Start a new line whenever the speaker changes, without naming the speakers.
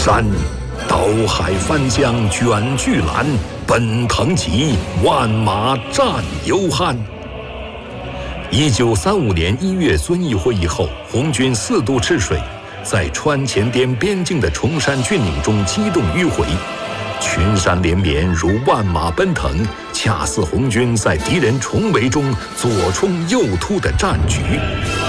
山，刀海翻江卷巨澜，奔腾急，万马战犹酣。1935年1月遵义会议后，红军4度赤水，在川黔滇边境的崇山峻岭中激动迂回，群山连绵如万马奔腾，恰似红军在敌人重围中左冲右突的战局。